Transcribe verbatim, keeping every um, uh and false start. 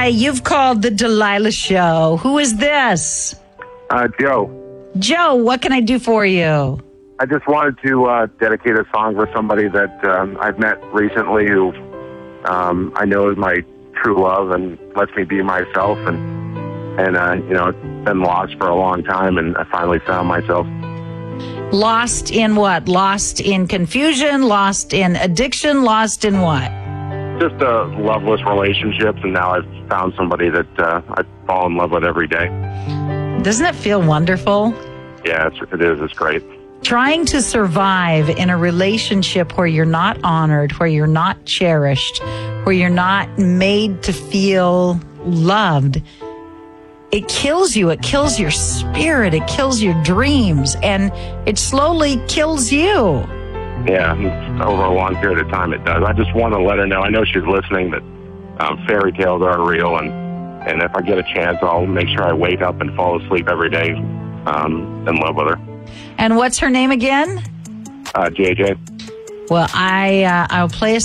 Hi, you've called the Delilah Show. Who is this? Uh, Joe. Joe, what can I do for you? I just wanted to uh, dedicate a song for somebody that um, I've met recently who um, I know is my true love and lets me be myself. And, and uh, you know, it's been lost for a long time, and I finally found myself. Lost in what? Lost in confusion? Lost in addiction? Lost in what? Just uh, loveless relationships, and now I've found somebody that uh, I fall in love with every day. Doesn't it feel wonderful? Yeah, it's, it is. It's great. Trying to survive in a relationship where you're not honored, where you're not cherished, where you're not made to feel loved, it kills you. It kills your spirit. It kills your dreams, and it slowly kills you. Yeah, over a long period of time it does. I just want to let her know, I know she's listening, that um, fairy tales are real, and, and if I get a chance, I'll make sure I wake up and fall asleep every day um, in love with her. And what's her name again? Uh, J J. Well, I, uh, I'll play a